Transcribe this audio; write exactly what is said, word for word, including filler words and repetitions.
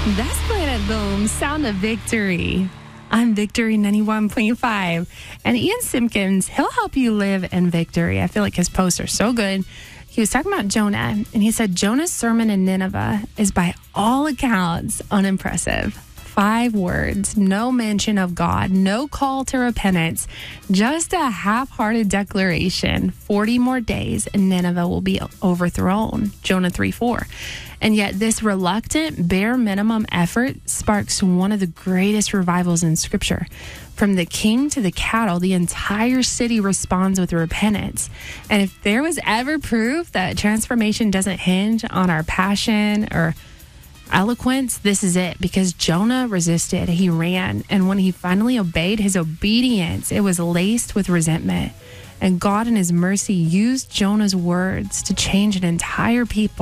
That's Planet Boom, Sound of Victory. I'm Victory ninety-one point five. And Ian Simpkins, he'll help you live in victory. I feel like his posts are so good. He was talking about Jonah, and he said Jonah's sermon in Nineveh is by all accounts unimpressive. Five words, no mention of God, no call to repentance, just a half-hearted declaration. forty more days and Nineveh will be overthrown. Jonah three four. And yet this reluctant, bare minimum effort sparks one of the greatest revivals in Scripture. From the king to the cattle, the entire city responds with repentance. And if there was ever proof that transformation doesn't hinge on our passion or eloquence, this is it, because Jonah resisted. He ran, and when he finally obeyed, his obedience, it was laced with resentment. And God in his mercy used Jonah's words to change an entire people.